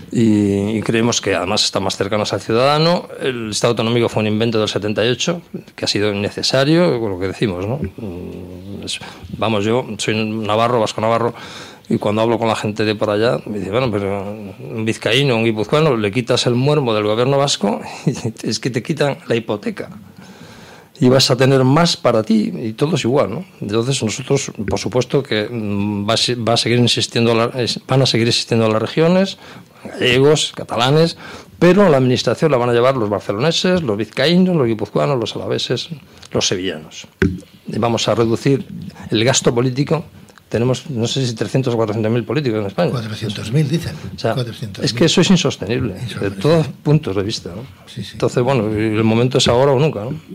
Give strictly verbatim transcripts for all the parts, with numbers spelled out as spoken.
y, y creemos que además están más cercanos al ciudadano. El Estado autonómico fue un invento del setenta y ocho que ha sido innecesario, lo que decimos, ¿no? Vamos, yo soy navarro, vasco navarro, y cuando hablo con la gente de por allá, me dice, bueno, pero un vizcaíno, un guipuzcoano, le quitas el muermo del gobierno vasco y es que te quitan la hipoteca. Y vas a tener más para ti, y todo es igual, ¿no? Entonces nosotros, por supuesto, que va a, va a seguir insistiendo, la, van a seguir existiendo las regiones, gallegos, catalanes, pero la administración la van a llevar los barceloneses, los vizcaínos, los guipuzcoanos, los alaveses, los sevillanos. Y vamos a reducir el gasto político. Tenemos, no sé si trescientos o cuatrocientos mil políticos en España. cuatrocientos mil, dicen. O sea, cuatrocientos es que eso es insostenible, insostenible, de todos puntos de vista, ¿no? Sí, sí. Entonces, bueno, el momento es ahora o nunca, ¿no?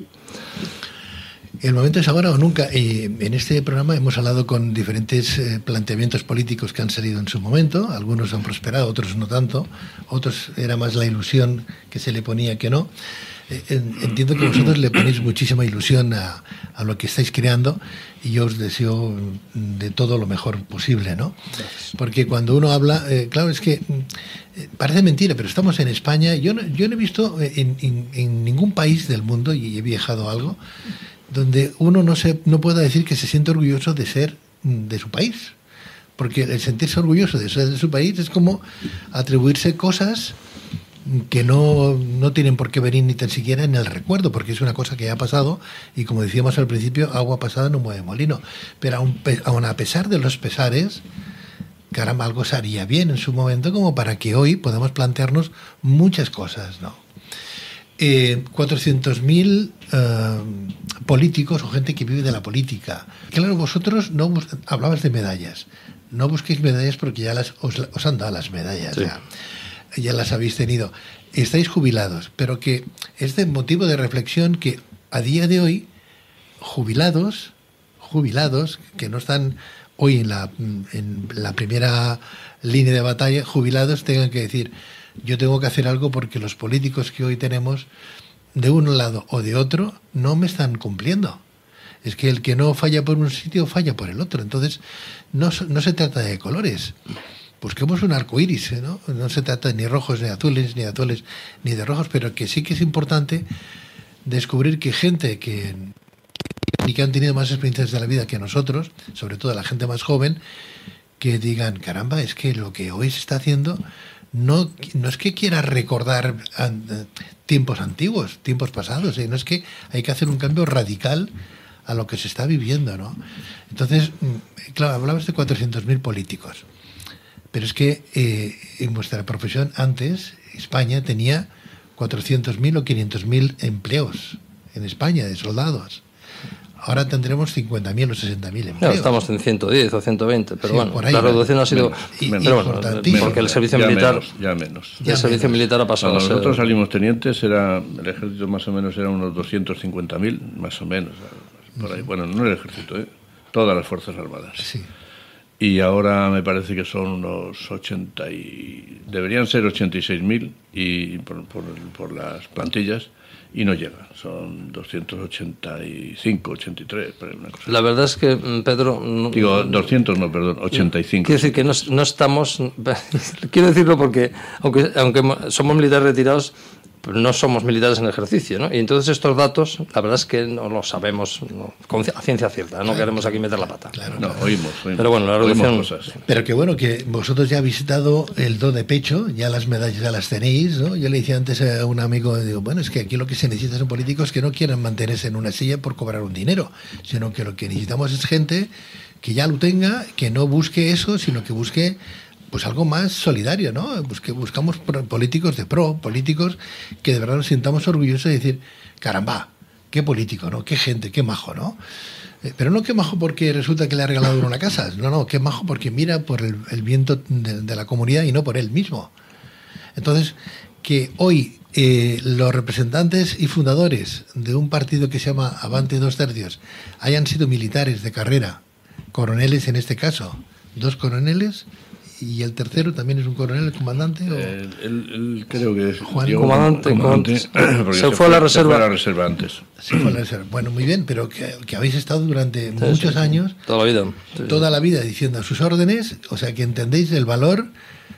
El momento es ahora o nunca. Y en este programa hemos hablado con diferentes eh, planteamientos políticos que han salido en su momento. Algunos han prosperado, otros no tanto. Otros era más la ilusión que se le ponía que no. Eh, entiendo que vosotros le ponéis muchísima ilusión a, a lo que estáis creando y yo os deseo de todo lo mejor posible, ¿no? Porque cuando uno habla, eh, claro, es que eh, parece mentira, pero estamos en España. Yo no, yo no he visto en, en, en ningún país del mundo, y he viajado algo, donde uno no se no pueda decir que se siente orgulloso de ser de su país, porque el sentirse orgulloso de ser de su país es como atribuirse cosas que no, no tienen por qué venir ni tan siquiera en el recuerdo, porque es una cosa que ya ha pasado y, como decíamos al principio, agua pasada no mueve molino. Pero aun, aun a pesar de los pesares, caramba, algo se haría bien en su momento como para que hoy podamos plantearnos muchas cosas, ¿no? Eh, cuatrocientos mil eh, políticos o gente que vive de la política. Claro, vosotros no bus- hablabas de medallas. No busquéis medallas porque ya las, os, os han dado las medallas. Sí. Ya, ya las habéis tenido. Estáis jubilados, pero que es de motivo de reflexión que a día de hoy jubilados, jubilados que no están hoy en la, en la primera línea de batalla, jubilados tengan que decir: yo tengo que hacer algo porque los políticos que hoy tenemos, de un lado o de otro, no me están cumpliendo. Es que el que no falla por un sitio, falla por el otro. Entonces, no, no se trata de colores. Busquemos un arco iris, ¿no? No se trata ni rojos, ni azules, ni azules, ni de rojos, pero que sí que es importante descubrir que gente que, y que han tenido más experiencias de la vida que nosotros, sobre todo la gente más joven, que digan, caramba, es que lo que hoy se está haciendo no, no es que quiera recordar tiempos antiguos, tiempos pasados, ¿eh? No es que hay que hacer un cambio radical a lo que se está viviendo, ¿no? Entonces, claro, hablabas de cuatrocientos mil políticos, pero es que eh, en vuestra profesión antes, España tenía cuatrocientos mil o quinientos mil empleos en España de soldados. Ahora tendremos cincuenta mil o sesenta mil empleos. Claro, estamos en ciento diez o ciento veinte, pero sí, bueno, ahí, la reducción ha sido... Menos, pero bueno, porque el servicio ya militar... Menos, ya menos. Ya el servicio menos. militar ha pasado Cuando a ser... nosotros salimos tenientes, era, el ejército más o menos era unos doscientos cincuenta mil, más o menos. Por ahí. Bueno, no el ejército, ¿eh? Todas las Fuerzas Armadas. Sí. Y ahora me parece que son unos ochenta y... Deberían ser ochenta y seis mil y por, por, por las plantillas, y no llegan. Son doscientos ochenta y cinco, ochenta y tres. Una cosa. La verdad es que, Pedro... No, Digo, doscientos no, perdón, ochenta y cinco. Quiero decir que no, no estamos... Quiero decirlo porque, aunque, aunque somos militares retirados, no somos militares en ejercicio, ¿no? Y entonces estos datos, la verdad es que no los sabemos, ¿no? Con a ciencia cierta, no claro, queremos aquí meter la pata. Claro, no, oímos, oímos. Pero bueno, la reducción... Cosas. Pero que bueno, que vosotros ya habéis dado el do de pecho, ya las medallas ya las tenéis, ¿no? Yo le decía antes a un amigo, digo, bueno, es que aquí lo que se necesita son políticos que no quieran mantenerse en una silla por cobrar un dinero, sino que lo que necesitamos es gente que ya lo tenga, que no busque eso, sino que busque... pues algo más solidario, ¿no? Busque, buscamos políticos de pro, políticos que de verdad nos sintamos orgullosos de decir, caramba, qué político, ¿no? Qué gente, qué majo, ¿no? Eh, pero no qué majo porque resulta que le ha regalado una casa, no, no, qué majo porque mira por el, el viento de, de la comunidad y no por él mismo. Entonces, que hoy eh, los representantes y fundadores de un partido que se llama Avante dos tercios hayan sido militares de carrera, coroneles en este caso, dos coroneles, y el tercero también es un coronel, el comandante. ¿O? Eh, él, él creo que es Juan, Diego, comandante, comandante con, se, se fue a la reserva. Se fue a la reserva antes. Se fue a la reserva. Bueno, muy bien, pero que, que habéis estado durante sí, muchos sí, años, toda la vida, sí, toda la vida diciendo sus órdenes, o sea que entendéis el valor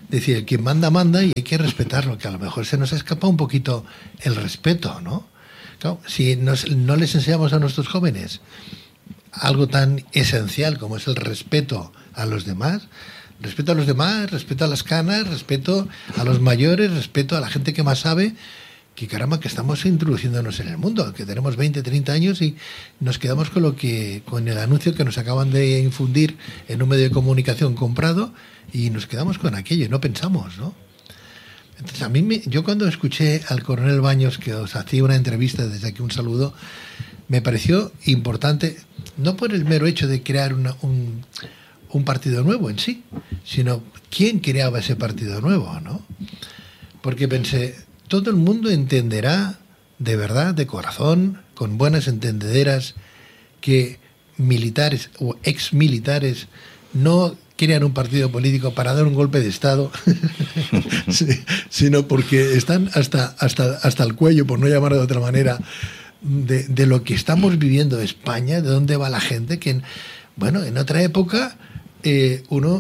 decir, quien manda, manda y hay que respetarlo, que a lo mejor se nos escapa un poquito el respeto, ¿no? Claro, si nos, no les enseñamos a nuestros jóvenes algo tan esencial como es el respeto a los demás, respeto a los demás, respeto a las canas, respeto a los mayores, respeto a la gente que más sabe, que caramba, que estamos introduciéndonos en el mundo, que tenemos veinte, treinta años y nos quedamos con lo que, con el anuncio que nos acaban de infundir en un medio de comunicación comprado y nos quedamos con aquello y no pensamos, ¿no? Entonces a mí, me, yo cuando escuché al coronel Baños que os hacía una entrevista, desde aquí un saludo, me pareció importante, no por el mero hecho de crear una, un, un partido nuevo en sí, sino quién creaba ese partido nuevo, ¿no? Porque pensé, todo el mundo entenderá de verdad, de corazón, con buenas entendederas, que militares o exmilitares no crean un partido político para dar un golpe de Estado, sí, sino porque están hasta, hasta, hasta el cuello, por no llamarlo de otra manera, de, de lo que estamos viviendo en España, de dónde va la gente, que, en, bueno, en otra época eh, uno...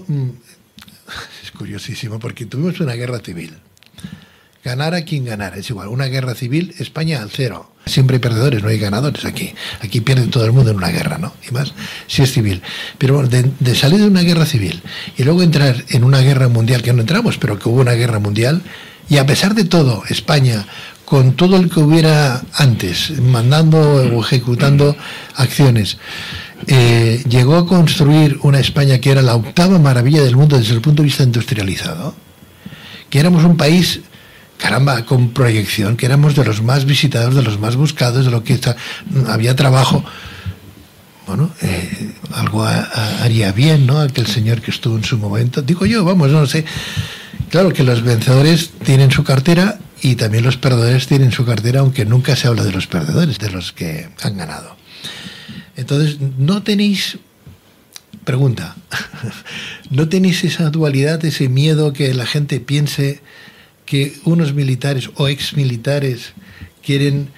Es curiosísimo, porque tuvimos una guerra civil. Ganara quien ganara, es igual, una guerra civil, España al cero. Siempre hay perdedores, no hay ganadores aquí. Aquí pierde todo el mundo en una guerra, ¿no? Y más si es civil. Pero bueno, de, de salir de una guerra civil y luego entrar en una guerra mundial, que no entramos, pero que hubo una guerra mundial, y a pesar de todo, España, con todo el que hubiera antes, mandando o ejecutando acciones, eh, llegó a construir una España que era la octava maravilla del mundo desde el punto de vista industrializado, que éramos un país... caramba, con proyección, que éramos de los más visitados, de los más buscados, de lo que está, había trabajo. Bueno, eh, algo a, a, haría bien, ¿no? Aquel señor que estuvo en su momento. Digo yo, vamos, no sé. Claro que los vencedores tienen su cartera y también los perdedores tienen su cartera, aunque nunca se habla de los perdedores, de los que han ganado. Entonces, no tenéis... Pregunta. ¿No tenéis esa dualidad, ese miedo que la gente piense que unos militares o exmilitares quieren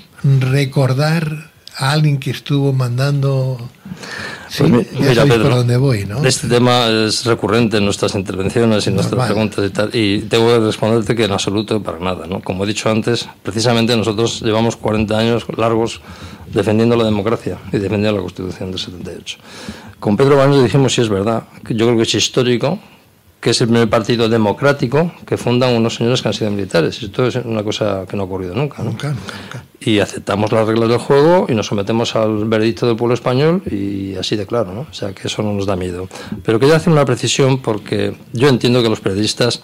recordar a alguien que estuvo mandando? Sí, pues ya mira, Pedro, por dónde voy, ¿no? Este tema es recurrente en nuestras intervenciones y en nuestras preguntas y tal, y tengo que responderte que en absoluto para nada, ¿no? Como he dicho antes, precisamente nosotros llevamos cuarenta años largos defendiendo la democracia y defendiendo la Constitución del setenta y ocho. Con Pedro Baños dijimos, si es verdad, que yo creo que es histórico, que es el primer partido democrático que fundan unos señores que han sido militares. Esto es una cosa que no ha ocurrido nunca, ¿no? Nunca, nunca, nunca. Y aceptamos las reglas del juego y nos sometemos al veredicto del pueblo español y así de claro, ¿no? O sea, que eso no nos da miedo. Pero quería hacer una precisión porque yo entiendo que los periodistas,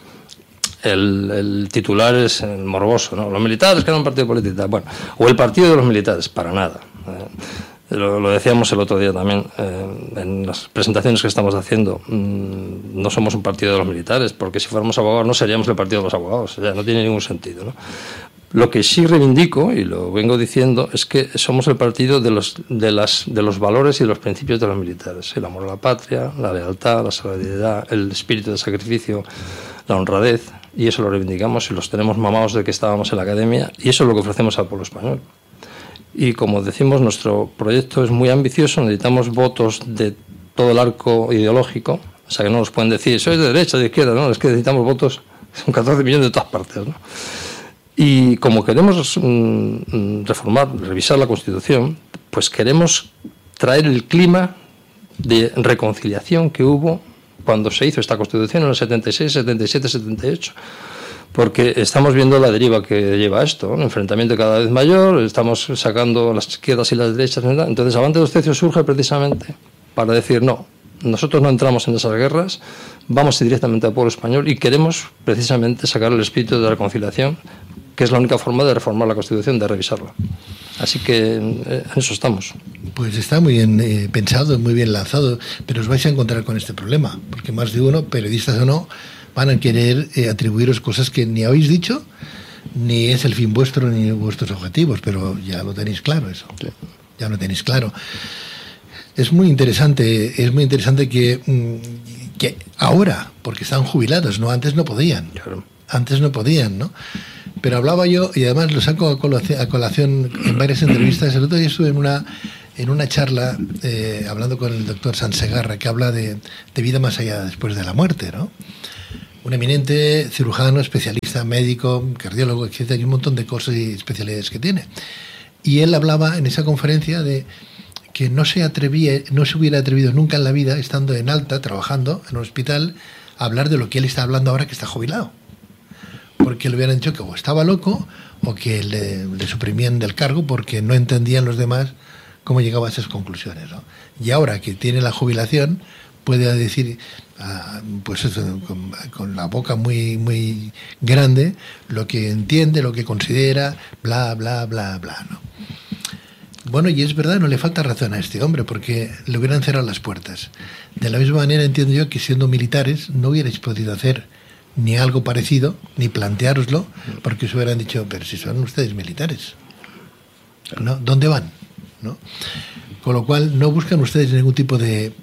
el, el titular es el morboso, ¿no? Los militares crean un partido político, bueno, o el partido de los militares, para nada. Eh, Lo, lo decíamos el otro día también, eh, en las presentaciones que estamos haciendo, mmm, no somos un partido de los militares, porque si fuéramos abogados no seríamos el partido de los abogados, o sea, no tiene ningún sentido, ¿no? Lo que sí reivindico, y lo vengo diciendo, es que somos el partido de los, de las, de los valores y de los principios de los militares, el amor a la patria, la lealtad, la solidaridad, el espíritu de sacrificio, la honradez, y eso lo reivindicamos y los tenemos mamados de que estábamos en la academia, y eso es lo que ofrecemos al pueblo español. Y como decimos, nuestro proyecto es muy ambicioso, necesitamos votos de todo el arco ideológico, o sea que no nos pueden decir, sois de derecha, de izquierda, no, es que necesitamos votos, son catorce millones de todas partes, ¿no? Y como queremos mm, reformar, revisar la Constitución, pues queremos traer el clima de reconciliación que hubo cuando se hizo esta Constitución en el setenta y seis, setenta y siete, setenta y ocho. Porque estamos viendo la deriva que lleva esto, ¿no? Un enfrentamiento cada vez mayor, estamos sacando las izquierdas y las derechas, ¿verdad? Entonces Avante dos Tercios surge precisamente para decir, no, nosotros no entramos en esas guerras, vamos directamente al pueblo español y queremos precisamente sacar el espíritu de la reconciliación, que es la única forma de reformar la Constitución, de revisarla. Así que en eso estamos. Pues está muy bien eh, pensado, muy bien lanzado, pero os vais a encontrar con este problema, porque más de uno, periodistas o no, van a querer eh, atribuiros cosas que ni habéis dicho, ni es el fin vuestro, ni vuestros objetivos, pero ya lo tenéis claro eso. Sí. Ya lo tenéis claro. Es muy interesante, es muy interesante que, que ahora, porque están jubilados, ¿no? Antes no podían. Claro. Antes no podían, ¿no? Pero hablaba yo, y además lo saco a colación, a colación en varias entrevistas. El otro día estuve en una, en una charla eh, hablando con el doctor Sansegarra, que habla de, de vida más allá después de la muerte, ¿no? un eminente cirujano, especialista, médico, cardiólogo, etcétera, y un montón de cosas y especialidades que tiene. Y él hablaba en esa conferencia de que no se atrevía, no se hubiera atrevido nunca en la vida, estando en alta, trabajando en un hospital, a hablar de lo que él está hablando ahora que está jubilado. Porque le hubieran dicho que o estaba loco o que le, le suprimían del cargo porque no entendían los demás cómo llegaba a esas conclusiones, ¿no? Y ahora que tiene la jubilación, puede decir, uh, pues eso, con, con la boca muy, muy grande, lo que entiende, lo que considera, bla, bla, bla, bla, ¿no? Bueno, y es verdad, no le falta razón a este hombre, porque le hubieran cerrado las puertas. De la misma manera entiendo yo que siendo militares no hubierais podido hacer ni algo parecido, ni planteároslo, porque se hubieran dicho, pero si son ustedes militares, ¿no? ¿Dónde van? ¿No? Con lo cual no buscan ustedes ningún tipo de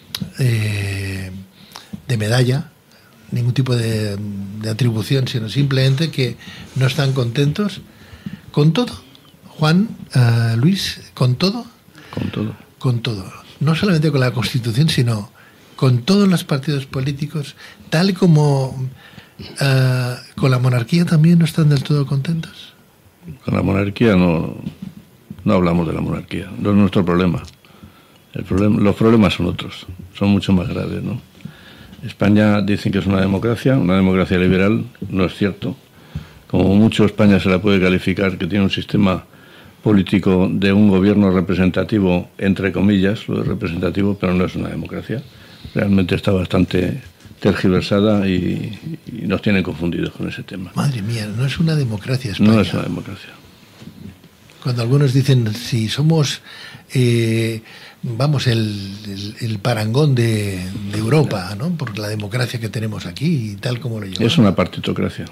eh, de medalla, ningún tipo de, de atribución, sino simplemente que no están contentos con todo. Juan, uh, Luis, ¿con todo? Con todo. Con todo. No solamente con la Constitución, sino con todos los partidos políticos, tal y como uh, con la monarquía también no están del todo contentos. Con la monarquía no, no hablamos de la monarquía, no es nuestro problema. El problema. Los problemas son otros, son mucho más graves, ¿no? España dicen que es una democracia, una democracia liberal, no es cierto. Como mucho España se la puede calificar que tiene un sistema político de un gobierno representativo, entre comillas, lo de representativo, pero no es una democracia. Realmente está bastante tergiversada y, y nos tienen confundidos con ese tema. Madre mía, no es una democracia España. No es una democracia. Cuando algunos dicen, si somos, eh, vamos, el, el, el parangón de, de Europa, ¿no? Por la democracia que tenemos aquí y tal como lo llevamos. Es una partitocracia.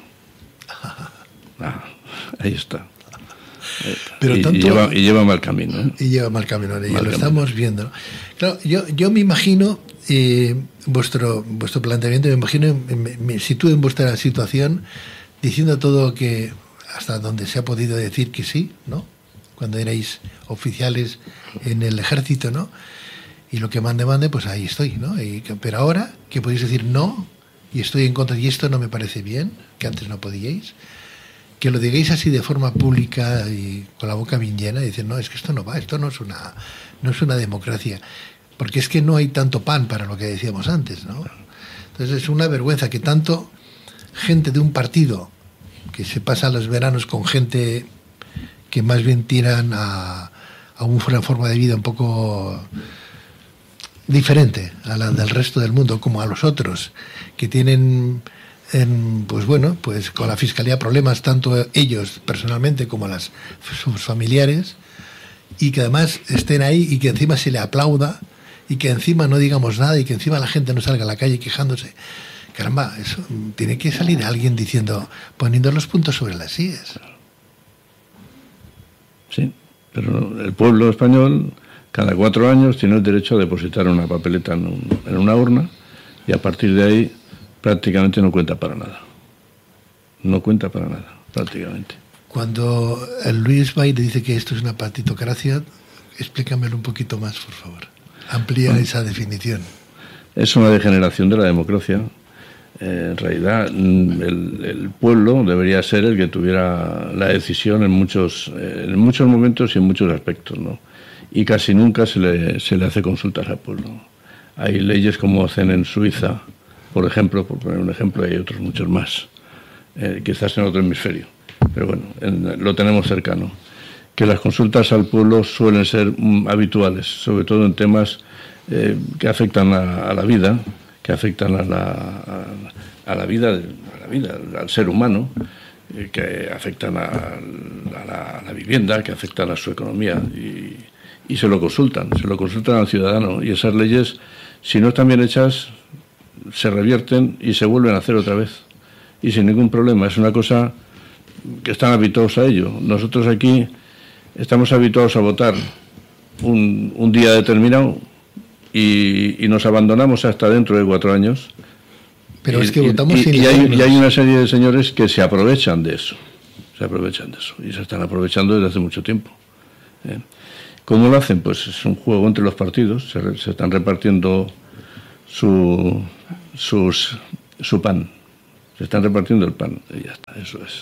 Ah, ahí está. Pero y, tanto, y, lleva, y lleva mal camino. ¿eh? Y lleva mal camino, y mal lo camino. estamos viendo. Claro, yo, yo me imagino, eh, vuestro, vuestro planteamiento, me imagino, me, me sitúo en vuestra situación, diciendo todo que, hasta donde se ha podido decir que sí, ¿no? Cuando erais oficiales en el ejército, ¿no? Y lo que mande, mande, pues ahí estoy, ¿no? Y, pero ahora, que podéis decir no, y estoy en contra, y esto no me parece bien, que antes no podíais, que lo digáis así de forma pública y con la boca bien llena y decir, no, es que esto no va, esto no es una, no es una democracia, porque es que no hay tanto pan para lo que decíamos antes, ¿no? Entonces es una vergüenza que tanto gente de un partido que se pasa los veranos con gente que más bien tiran a, a una forma de vida un poco diferente a la del resto del mundo, como a los otros, que tienen... En, pues bueno, pues con la fiscalía problemas tanto ellos personalmente como las sus familiares, y que además estén ahí y que encima se le aplauda y que encima no digamos nada y que encima la gente no salga a la calle quejándose. Caramba, eso tiene que salir alguien diciendo, poniendo los puntos sobre las íes. Sí, pero el pueblo español cada cuatro años tiene el derecho a depositar una papeleta en, un, en una urna, y a partir de ahí prácticamente no cuenta para nada. No cuenta para nada, prácticamente. Cuando el Luis va y le dice que esto es una partitocracia, explícamelo un poquito más, por favor. Amplía bueno, esa definición. Es una degeneración de la democracia. Eh, en realidad, el, el pueblo debería ser el que tuviera la decisión en muchos, eh, en muchos momentos y en muchos aspectos, ¿no? Y casi nunca se le, se le hace consultas al pueblo. Hay leyes como hacen en Suiza, por ejemplo, por poner un ejemplo, hay otros muchos más, eh, quizás en otro hemisferio, pero bueno, en, lo tenemos cercano, que las consultas al pueblo suelen ser mm, habituales, sobre todo en temas eh, que afectan a, a la vida, que afectan a la, a, a la vida, a la vida, al ser humano, eh, que afectan a, a, la, a la vivienda, que afectan a su economía, y, y se lo consultan, se lo consultan al ciudadano, y esas leyes, si no están bien hechas, se revierten y se vuelven a hacer otra vez y sin ningún problema. Es una cosa que están habituados a ello. Nosotros aquí estamos habituados a votar un, un día determinado y, y nos abandonamos hasta dentro de cuatro años. Pero y, es que votamos y, sin y, hay, y hay una serie de señores que se aprovechan de eso, se aprovechan de eso y se están aprovechando desde hace mucho tiempo. ¿Eh? ¿Cómo lo hacen? Pues es un juego entre los partidos, se, se están repartiendo su, sus, su pan, Se están repartiendo el pan y ya está, eso es.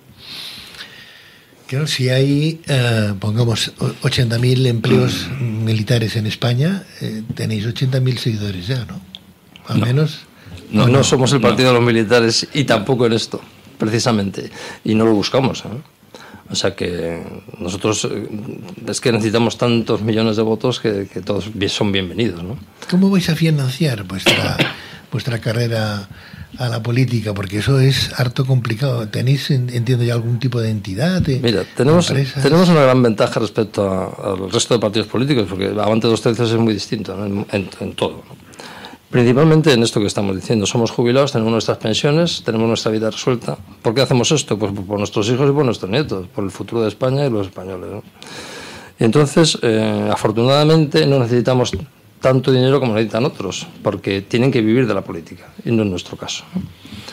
Claro, si hay, eh, pongamos, ochenta mil empleos militares en España, eh, tenéis ochenta mil seguidores ya, ¿no? Al no. menos... No, no, no somos el partido no. de los militares y tampoco en esto, precisamente. Y no lo buscamos, ¿eh? O sea que nosotros es que necesitamos tantos millones de votos que, que todos son bienvenidos, ¿no? ¿Cómo vais a financiar vuestra, vuestra carrera a la política? Porque eso es harto complicado. ¿Tenéis, entiendo ya, algún tipo de entidad? De, Mira, tenemos, empresas? tenemos una gran ventaja respecto a, al resto de partidos políticos, porque Avante dos tercios es muy distinto, ¿no? en, en, en todo, ¿no? Principalmente en esto que estamos diciendo. Somos jubilados, tenemos nuestras pensiones, tenemos nuestra vida resuelta. ¿Por qué hacemos esto? Pues por nuestros hijos y por nuestros nietos, por el futuro de España y los españoles, ¿no? Y entonces, eh, afortunadamente, no necesitamos tanto dinero como necesitan otros, porque tienen que vivir de la política, y no es nuestro caso, ¿no?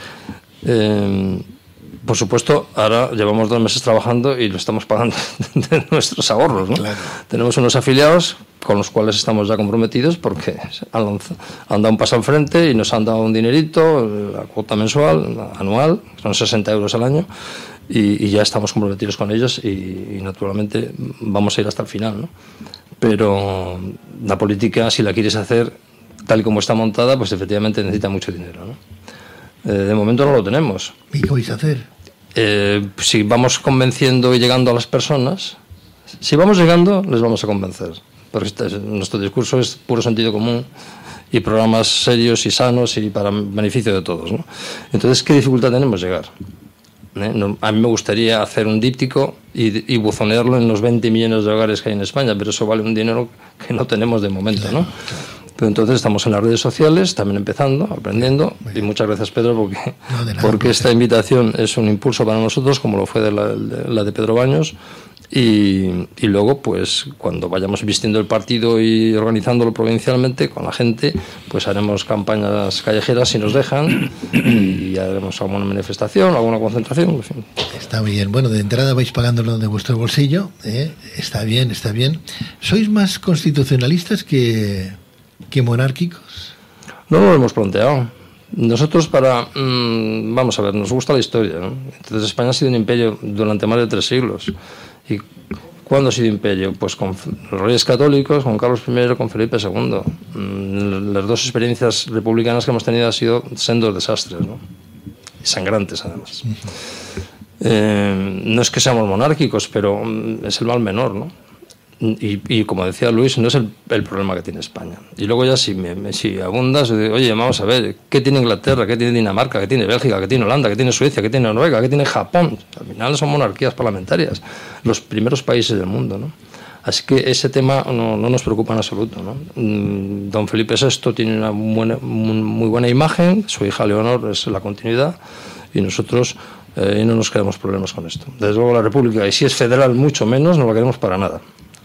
Eh, por supuesto, ahora llevamos dos meses trabajando y lo estamos pagando de nuestros ahorros, ¿no? Claro. Tenemos unos afiliados con los cuales estamos ya comprometidos porque han, han dado un paso al frente y nos han dado un dinerito, la cuota mensual, anual, son sesenta euros al año, y, y ya estamos comprometidos con ellos y, y naturalmente vamos a ir hasta el final, ¿no? Pero la política, si la quieres hacer tal y como está montada, pues efectivamente necesita mucho dinero, ¿no? Eh, de momento no lo tenemos. ¿Y qué vais a hacer? Eh, si vamos convenciendo y llegando a las personas, si vamos llegando, les vamos a convencer. Porque este, nuestro discurso es puro sentido común y programas serios y sanos y para beneficio de todos, ¿no? Entonces, ¿qué dificultad tenemos llegar? ¿Eh? No, a mí me gustaría hacer un díptico y, y buzonearlo en los veinte millones de hogares que hay en España, pero eso vale un dinero que no tenemos de momento, ¿no? Pero entonces estamos en las redes sociales, también empezando, aprendiendo, y muchas gracias, Pedro, porque, no, nada, porque esta invitación es un impulso para nosotros, como lo fue de la, de, la de Pedro Baños, y, y luego, pues, cuando vayamos vistiendo el partido y organizándolo provincialmente con la gente, pues haremos campañas callejeras si nos dejan, y haremos alguna manifestación, alguna concentración, en fin. Está bien. Bueno, de entrada vais pagándolo de vuestro bolsillo, ¿eh? Está bien, está bien. ¿Sois más constitucionalistas que... que monárquicos? No lo hemos planteado. Nosotros para... Mmm, vamos a ver, nos gusta la historia, ¿no? Entonces España ha sido un imperio durante más de tres siglos. ¿Y cuándo ha sido imperio? Pues con los reyes católicos, con Carlos primero, con Felipe segundo. Mm, las dos experiencias republicanas que hemos tenido han sido sendos desastres, ¿no? Y sangrantes, además. Uh-huh. Eh, no es que seamos monárquicos, pero es el mal menor, ¿no? Y, y como decía Luis, no es el, el problema que tiene España. Y luego ya si, me, si abundas, oye, vamos a ver, ¿qué tiene Inglaterra? ¿Qué tiene Dinamarca? ¿Qué tiene Bélgica? ¿Qué tiene Holanda? ¿Qué tiene Suecia? ¿Qué tiene Noruega? ¿Qué tiene Japón? Al final son monarquías parlamentarias, los primeros países del mundo, ¿no? Así que ese tema no, no nos preocupa en absoluto, ¿no? Don Felipe sexto tiene una buena, muy buena imagen, su hija Leonor es la continuidad, y nosotros eh, no nos queremos problemas con esto. Desde luego la República, y si es federal mucho menos, no la queremos para nada.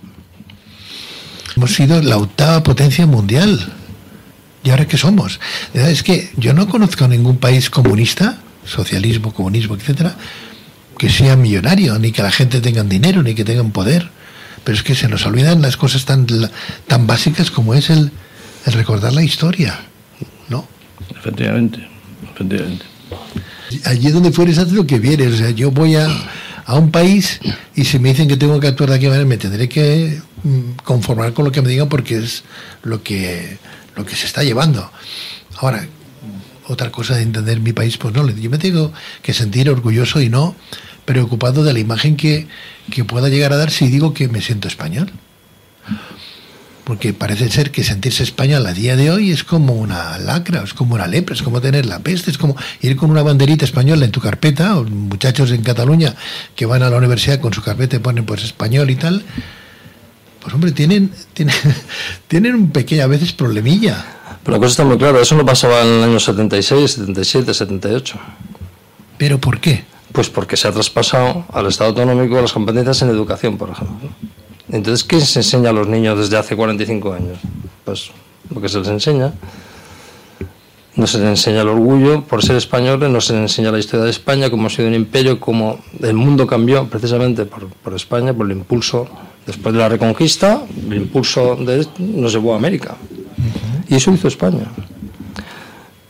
Hemos sido la octava potencia mundial. ¿Y ahora qué somos? Es que yo no conozco ningún país comunista, socialismo, comunismo, etcétera, que sea millonario, ni que la gente tenga dinero, ni que tengan poder. Pero es que se nos olvidan las cosas tan, tan básicas como es el, el recordar la historia, ¿no? Efectivamente, efectivamente. Allí donde fueres, haz lo que vieres. O sea, yo voy a, a un país y si me dicen que tengo que actuar de aquella manera, me tendré que conformar con lo que me digan porque es lo que lo que se está llevando. Ahora, otra cosa de entender mi país, pues no, yo me tengo que sentir orgulloso y no preocupado de la imagen que, que pueda llegar a dar si digo que me siento español. Porque parece ser que sentirse español a día de hoy es como una lacra, es como una lepra, es como tener la peste, es como ir con una banderita española en tu carpeta, o muchachos en Cataluña que van a la universidad con su carpeta y ponen pues español y tal. Pues hombre, tienen, tienen, tienen un pequeño, a veces, problemilla. Pero la cosa está muy clara, eso no pasaba en el año setenta y seis, setenta y siete, setenta y ocho. ¿Pero por qué? Pues porque se ha traspasado al Estado autonómico las competencias en educación, por ejemplo. Entonces, ¿qué se enseña a los niños desde hace cuarenta y cinco años? Pues lo que se les enseña. No se les enseña el orgullo por ser españoles, no se les enseña la historia de España, cómo ha sido un imperio, cómo el mundo cambió precisamente por, por España, por el impulso, después de la Reconquista, el impulso de, nos llevó a América. Uh-huh. Y eso hizo España.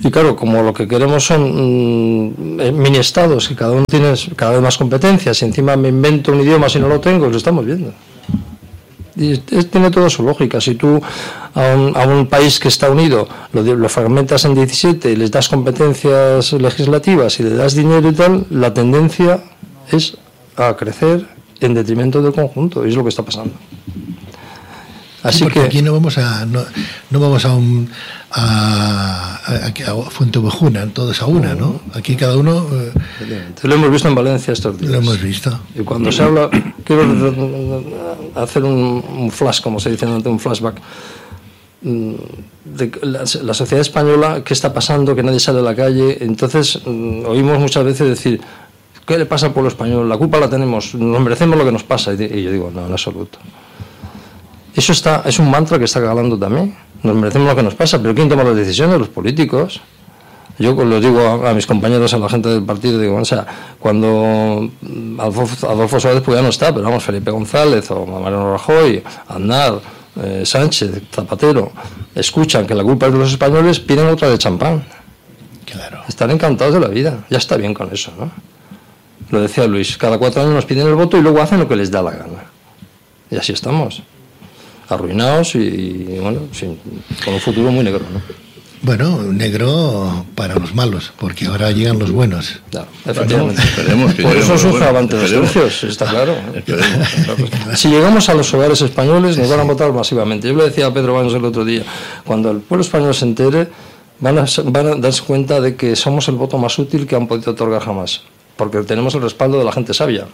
Y claro, como lo que queremos son mmm, mini estados, que cada uno tiene cada vez más competencias, y encima me invento un idioma si no lo tengo, lo estamos viendo. Y es, tiene toda su lógica. Si tú a un, a un país que está unido lo, lo fragmentas en diecisiete y les das competencias legislativas y le das dinero y tal, la tendencia es a crecer en detrimento del conjunto, y es lo que está pasando. Así sí, porque que aquí no vamos a no, no vamos a un a, a, a Fuenteovejuna, todos a una, ¿no? Aquí cada uno eh, lo hemos visto en Valencia estos días. Lo hemos visto. Y cuando se habla, quiero hacer un, un flash, como se dice ante un flashback de la, la sociedad española, qué está pasando, que nadie sale a la calle. Entonces oímos muchas veces decir, ¿qué le pasa al pueblo español? La culpa la tenemos, nos merecemos lo que nos pasa. Y yo digo, no, en absoluto. Eso está, es un mantra que está calando también. Nos merecemos lo que nos pasa, pero ¿quién toma las decisiones? Los políticos. Yo lo digo a, a mis compañeros, a la gente del partido, digo, o sea, cuando Adolfo, Adolfo Suárez pues ya no está, pero vamos, Felipe González o Mariano Rajoy, Aznar, eh, Sánchez, Zapatero, escuchan que la culpa es de los españoles, piden otra de champán. Claro. Están encantados de la vida, ya está bien con eso, ¿no? Lo decía Luis, cada cuatro años nos piden el voto y luego hacen lo que les da la gana. Y así estamos. Arruinados y, y bueno, sí, con un futuro muy negro, ¿no? Bueno, negro para los malos, porque ahora llegan los buenos. Claro, efectivamente. Esperemos que por eso sufre bueno, avante los tercios, está claro. Si llegamos a los hogares españoles, nos van a votar masivamente. Yo le decía a Pedro Baños el otro día, cuando el pueblo español se entere, van a, van a darse cuenta de que somos el voto más útil que han podido otorgar jamás, porque tenemos el respaldo de la gente sabia.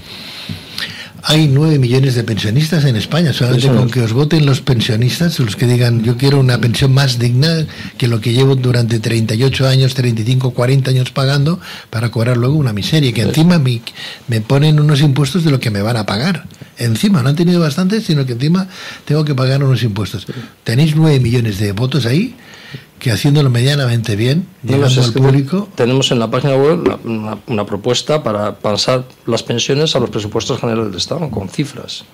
Hay nueve millones de pensionistas en España. Solamente con que os voten los pensionistas, los que digan yo quiero una pensión más digna que lo que llevo durante treinta y ocho años, treinta y cinco, cuarenta años pagando para cobrar luego una miseria, que encima me, me ponen unos impuestos de lo que me van a pagar. Encima, no han tenido bastantes, sino que encima tengo que pagar unos impuestos. Tenéis nueve millones de votos ahí, que haciéndolo medianamente bien, llegando no, no, al público. Tenemos en la página web una, una, una propuesta para pasar las pensiones a los presupuestos generales del Estado, con cifras.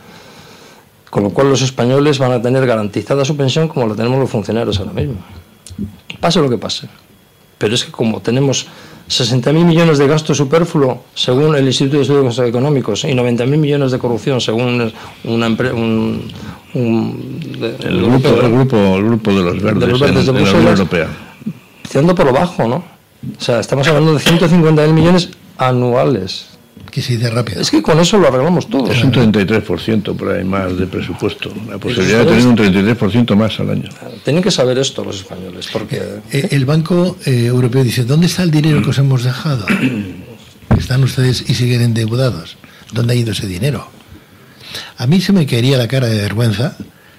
Con lo cual los españoles van a tener garantizada su pensión como la tenemos los funcionarios ahora mismo. Pase lo que pase. Pero es que como tenemos sesenta mil millones de gasto superfluo, según el Instituto de Estudios Económicos, y noventa mil millones de corrupción, según una empresa... Un, Un, de, el, grupo, el, grupo, el grupo de los verdes, de los verdes en, de en la Unión Europea. Tirando por lo bajo, ¿no? O sea, estamos hablando de ciento cincuenta mil millones anuales. Que se dice rápido. Es que con eso lo arreglamos todo. Es un treinta y tres por ciento por ahí más de presupuesto. La posibilidad de tener un treinta y tres por ciento más al año. Tienen que saber esto los españoles, porque... El Banco eh, Europeo dice, ¿dónde está el dinero que os hemos dejado? Están ustedes y siguen endeudados. ¿Dónde ha ido ese dinero? A mí se me caería la cara de vergüenza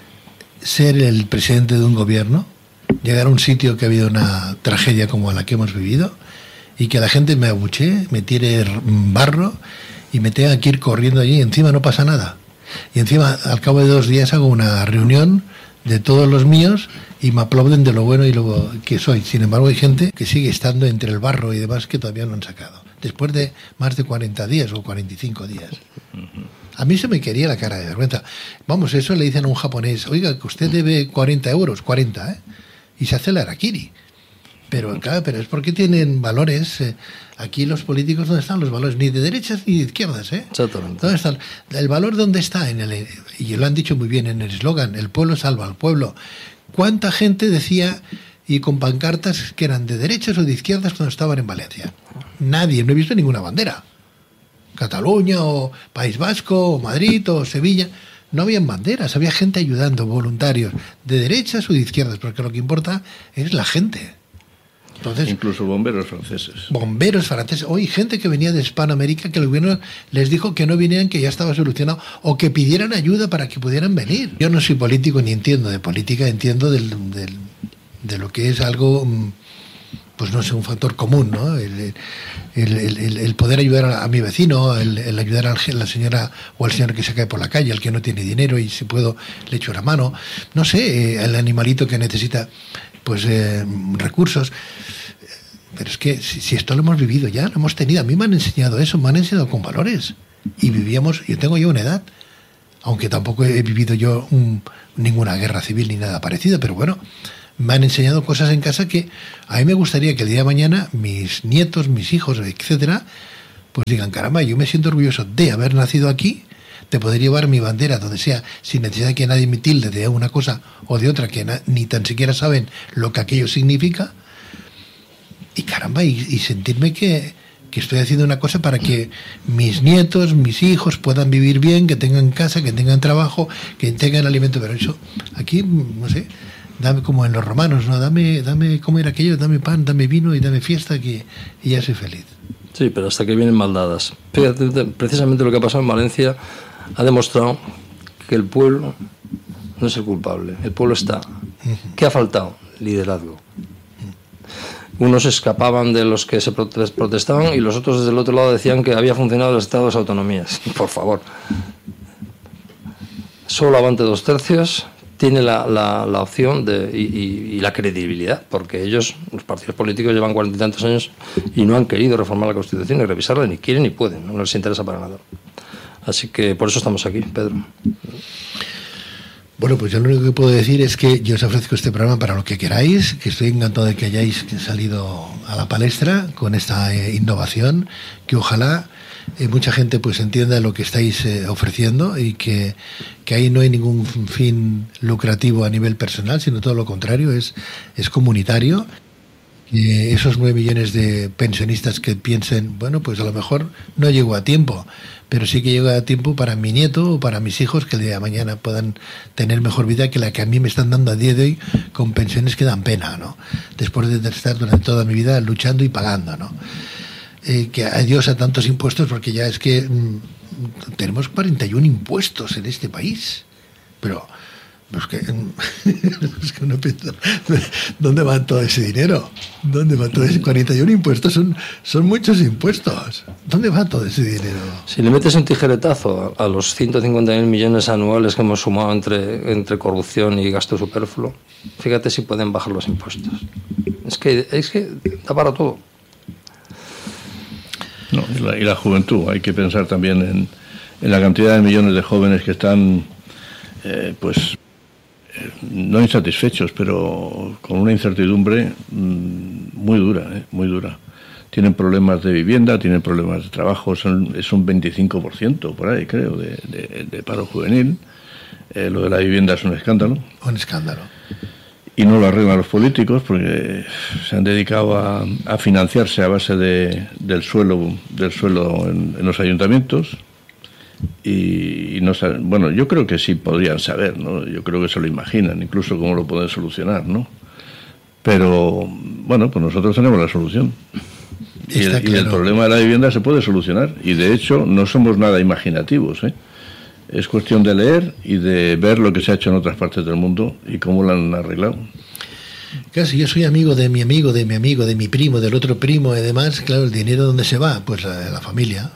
ser el presidente de un gobierno, llegar a un sitio que ha habido una tragedia como la que hemos vivido y que la gente me abuchee, me tire barro y me tenga que ir corriendo allí. Encima no pasa nada. Y encima, al cabo de dos días, hago una reunión de todos los míos y me aplauden de lo bueno y lo que soy. Sin embargo, hay gente que sigue estando entre el barro y demás que todavía no han sacado. Después de más de cuarenta días o cuarenta y cinco días. A mí se me quería la cara de vergüenza. Vamos, eso le dicen a un japonés, oiga, que usted debe cuarenta euros, cuarenta, ¿eh? Y se hace el harakiri. Pero claro, pero es porque tienen valores. Eh, aquí los políticos, ¿dónde están los valores? Ni de derechas ni de izquierdas, ¿eh? Exactamente. ¿Dónde están? El valor, ¿dónde está? En el, y lo han dicho muy bien en el eslogan, el pueblo salva al pueblo. ¿Cuánta gente decía, y con pancartas, que eran de derechas o de izquierdas cuando estaban en Valencia? Nadie, no he visto ninguna bandera. Cataluña o País Vasco o Madrid o Sevilla, no habían banderas, había gente ayudando, voluntarios, de derechas o de izquierdas, porque lo que importa es la gente. Entonces, incluso bomberos franceses. Bomberos franceses, hoy gente que venía de Hispanoamérica que el gobierno les dijo que no vinieran, que ya estaba solucionado, o que pidieran ayuda para que pudieran venir. Yo no soy político ni entiendo de política, entiendo del, del, de lo que es algo... pues no sé, un factor común, ¿no? El, el, el, el poder ayudar a, a mi vecino, el, el ayudar a la señora o al señor que se cae por la calle, al que no tiene dinero y si puedo le echo la mano. No sé, eh, el animalito que necesita pues eh, recursos. Pero es que si, si esto lo hemos vivido ya, lo hemos tenido. A mí me han enseñado eso, me han enseñado con valores. Y vivíamos, yo tengo ya una edad, aunque tampoco he vivido yo un, ninguna guerra civil ni nada parecido, pero bueno, me han enseñado cosas en casa que a mí me gustaría que el día de mañana mis nietos, mis hijos, etcétera, pues digan, caramba, yo me siento orgulloso de haber nacido aquí, de poder llevar mi bandera donde sea, sin necesidad de que nadie me tilde de una cosa o de otra, que na- ni tan siquiera saben lo que aquello significa, y caramba, y, y sentirme que, que estoy haciendo una cosa para que mis nietos, mis hijos puedan vivir bien, que tengan casa, que tengan trabajo, que tengan alimento. Pero eso, aquí, no sé, dame como en los romanos, ¿no? Dame, dame comer aquello, dame pan, dame vino y dame fiesta, que, y ya soy feliz. Sí, pero hasta que vienen maldadas. Fíjate, precisamente lo que ha pasado en Valencia ha demostrado que el pueblo no es el culpable, el pueblo está. ¿Qué ha faltado? Liderazgo. Unos escapaban de los que se protestaban y los otros desde el otro lado decían que había funcionado el Estado de las autonomías. Por favor. Solo Avante dos tercios tiene la, la, la opción de, y, y, y la credibilidad, porque ellos, los partidos políticos, llevan cuarenta y tantos años y no han querido reformar la Constitución ni revisarla, ni quieren ni pueden, no les interesa para nada. Así que por eso estamos aquí, Pedro. Bueno, pues yo lo único que puedo decir es que yo os ofrezco este programa para lo que queráis, que estoy encantado de que hayáis salido a la palestra con esta eh, innovación, que ojalá eh, mucha gente pues entienda lo que estáis eh, ofreciendo y que, que ahí no hay ningún fin lucrativo a nivel personal, sino todo lo contrario, es, es comunitario. Que esos nueve millones de pensionistas que piensen, bueno, pues a lo mejor no llego a tiempo, pero sí que llego a tiempo para mi nieto o para mis hijos, que el día de mañana puedan tener mejor vida que la que a mí me están dando a día de hoy con pensiones que dan pena, ¿no? Después de estar durante toda mi vida luchando y pagando, ¿no? Eh, que adiós a tantos impuestos, porque ya es que mmm, tenemos cuarenta y uno impuestos en este país, pero... Es que, es que uno piensa, ¿dónde va todo ese dinero? ¿Dónde va todo ese cuarenta y uno impuestos? Son, son muchos impuestos. ¿Dónde va todo ese dinero? Si le metes un tijeretazo a, a los ciento cincuenta mil millones anuales que hemos sumado entre, entre corrupción y gasto superfluo, fíjate si pueden bajar los impuestos. Es que, es que da para todo. No, y, la, y la juventud. Hay que pensar también en, en la cantidad de millones de jóvenes que están, eh, pues... no insatisfechos, pero con una incertidumbre mmm, muy dura, ¿eh? muy dura. Tienen problemas de vivienda, tienen problemas de trabajo, son, es un veinticinco por ciento por ahí, creo, de, de, de paro juvenil. Eh, lo de la vivienda es un escándalo. Un escándalo. Y no lo arreglan los políticos porque se han dedicado a, a financiarse a base de, del suelo, del suelo en, en los ayuntamientos. Y, y no saben, bueno, yo creo que sí podrían saber, ¿no? Yo creo que se lo imaginan, incluso cómo lo pueden solucionar, ¿no? Pero, bueno, pues nosotros tenemos la solución. Y el, claro. y el problema de la vivienda se puede solucionar. Y de hecho, no somos nada imaginativos, ¿eh? Es cuestión de leer y de ver lo que se ha hecho en otras partes del mundo y cómo lo han arreglado. Claro, si yo soy amigo de mi amigo, de mi amigo, de mi primo, del otro primo y demás, claro, ¿el dinero dónde se va? Pues a la familia.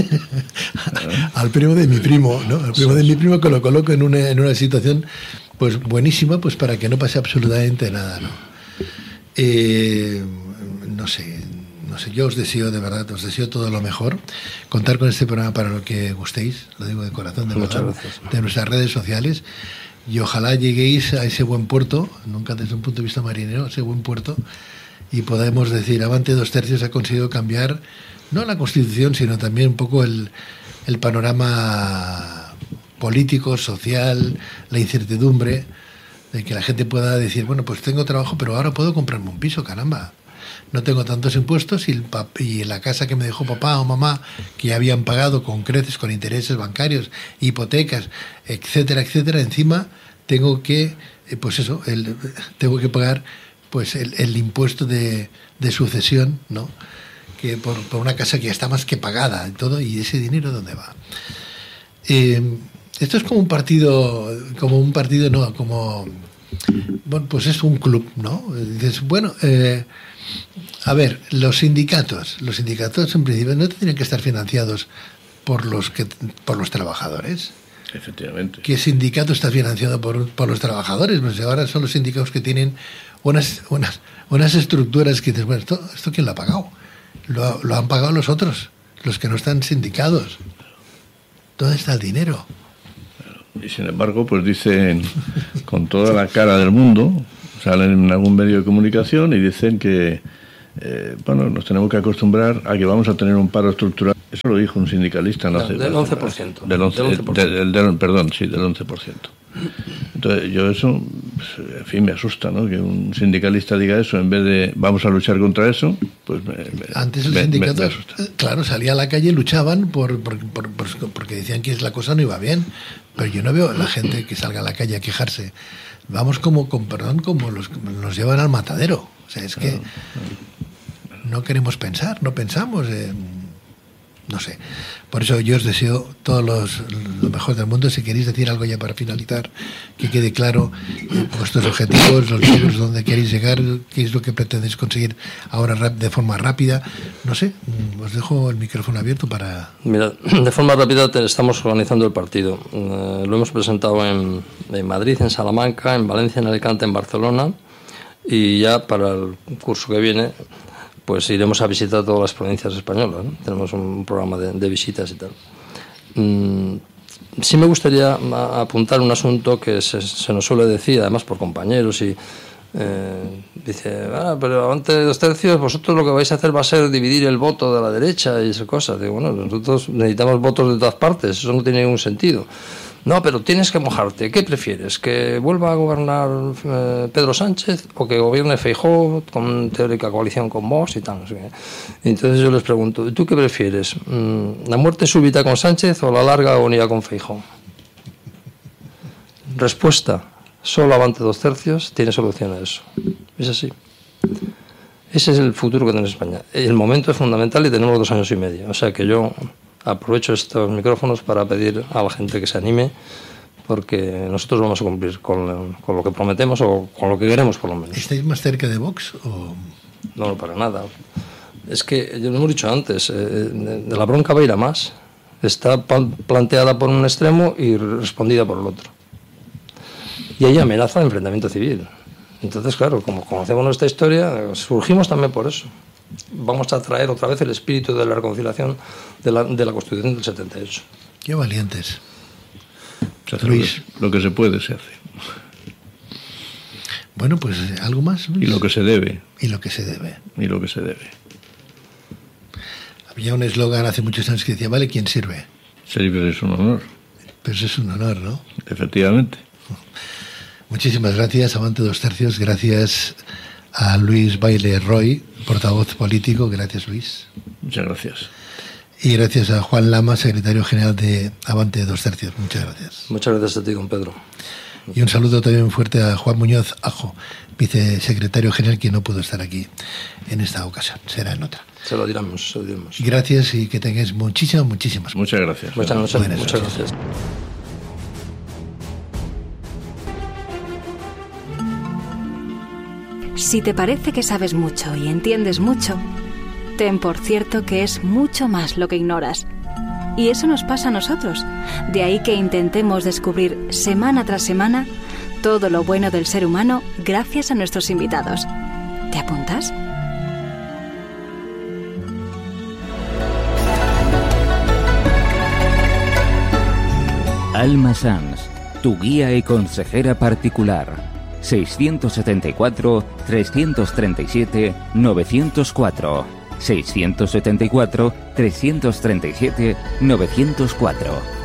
Al primo de mi primo, ¿no? Al primo de mi primo que lo coloco en una, en una situación pues buenísima, pues para que no pase absolutamente nada, ¿no? Eh, no sé, no sé, yo os deseo, de verdad, os deseo todo lo mejor. Contar con este programa para lo que gustéis, lo digo de corazón, de Muchas verdad, gracias. de nuestras redes sociales. Y ojalá lleguéis a ese buen puerto, nunca desde un punto de vista marinero, ese buen puerto, y podemos decir, Avante dos tercios ha conseguido cambiar, no la Constitución, sino también un poco el, el panorama político, social, la incertidumbre, de que la gente pueda decir, bueno, pues tengo trabajo, pero ahora puedo comprarme un piso, caramba. No tengo tantos impuestos y, el pap- y la casa que me dejó papá o mamá, que ya habían pagado con creces, con intereses bancarios, hipotecas, etcétera, etcétera, encima tengo que, eh, pues eso, el, tengo que pagar pues el, el impuesto de, de sucesión, ¿no? Que por, por una casa que ya está más que pagada y todo, y ese dinero ¿dónde va? Eh, esto es como un partido, como un partido, no, como, bueno, pues es un club, ¿no? Dices, bueno, eh, a ver, los sindicatos, los sindicatos en principio no tendrían que estar financiados por los que por los trabajadores. Efectivamente. ¿Qué sindicato está financiado por, por los trabajadores? Pues ahora son los sindicatos que tienen unas unas unas estructuras que dices, bueno, ¿esto, esto quién lo ha pagado? Lo, lo han pagado los otros, los que no están sindicados. ¿Dónde está el dinero? Y sin embargo, pues dicen con toda la cara del mundo salen en algún medio de comunicación y dicen que eh, bueno, nos tenemos que acostumbrar a que vamos a tener un paro estructural. Eso lo dijo un sindicalista. No hace, del once por ciento. Del once, del once por ciento. Del, del, perdón, sí, del once por ciento. Entonces, yo eso, pues, en fin, me asusta, ¿no? Que un sindicalista diga eso en vez de vamos a luchar contra eso, pues me, me, Antes el me, sindicato, me, me asusta. Claro, salía a la calle y luchaban por, por, por, por, porque decían que la cosa no iba bien. Pero yo no veo a la gente que salga a la calle a quejarse. Vamos como, con perdón, como los nos llevan al matadero. O sea, es que no queremos pensar, no pensamos. Eh, no sé. Por eso yo os deseo todos los, lo mejor del mundo. Si queréis decir algo ya para finalizar, que quede claro eh, vuestros objetivos, los logros, dónde queréis llegar, qué es lo que pretendéis conseguir ahora de forma rápida. No sé, os dejo el micrófono abierto para... Mira, de forma rápida te, estamos organizando el partido. Eh, lo hemos presentado en, en Madrid, en Salamanca, en Valencia, en Alicante, en Barcelona, y ya para el curso que viene pues iremos a visitar todas las provincias españolas, ¿no? Tenemos un programa de, de visitas y tal. Mm, sí me gustaría apuntar un asunto que se, se nos suele decir, además por compañeros, y eh, dice, ah, pero antes de dos tercios, vosotros lo que vais a hacer va a ser dividir el voto de la derecha y esas cosas. Digo, bueno, nosotros necesitamos votos de todas partes, eso no tiene ningún sentido. No, pero tienes que mojarte. ¿Qué prefieres? ¿Que vuelva a gobernar eh, Pedro Sánchez o que gobierne Feijóo con teórica coalición con Vox y tal? No sé qué. Entonces yo les pregunto, ¿tú qué prefieres? ¿La muerte súbita con Sánchez o la larga agonía con Feijóo? Respuesta, solo avante dos tercios tiene solución a eso. Es así. Ese es el futuro que tiene España. El momento es fundamental y tenemos dos años y medio. O sea que yo... aprovecho estos micrófonos para pedir a la gente que se anime, porque nosotros vamos a cumplir con, con lo que prometemos o con lo que queremos, por lo menos. ¿Estáis más cerca de Vox o...? No, no, para nada. Es que, yo lo hemos dicho antes, eh, de, de la bronca va a ir a más. Está planteada por un extremo y respondida por el otro. Y hay amenaza de enfrentamiento civil. Entonces, claro, como conocemos nuestra historia, surgimos también por eso. Vamos a traer otra vez el espíritu de la reconciliación de la, de la Constitución del setenta y ocho. Qué valientes. Se hace Luis. Lo que, lo que se puede se hace. Bueno, pues algo más, Luis. Y lo que se debe. Y lo que se debe. Y lo que se debe. Había un eslogan hace muchos años que decía, vale, ¿quién sirve? Servir es un honor. Pero eso es un honor, ¿no? Efectivamente. Muchísimas gracias, Avante dos tercios. Gracias a Luis Baile Roy, portavoz político. Gracias, Luis. Muchas gracias. Y gracias a Juan Lama, secretario general de Avante dos tercios. Muchas gracias. Muchas gracias a ti, don Pedro. Y un saludo también fuerte a Juan Muñoz Ajo, vicesecretario general, que no pudo estar aquí en esta ocasión. Será en otra. Se lo diremos, se lo diremos. Gracias y que tengáis muchísimas, muchísimas. Muchas gracias. Muchas, muchas, muchas gracias. Si te parece que sabes mucho y entiendes mucho, ten por cierto que es mucho más lo que ignoras. Y eso nos pasa a nosotros. De ahí que intentemos descubrir semana tras semana todo lo bueno del ser humano gracias a nuestros invitados. ¿Te apuntas? Alma Sanz, tu guía y consejera particular. seiscientos setenta y cuatro, trescientos treinta y siete, novecientos cuatro. seiscientos setenta y cuatro, trescientos treinta y siete, novecientos cuatro.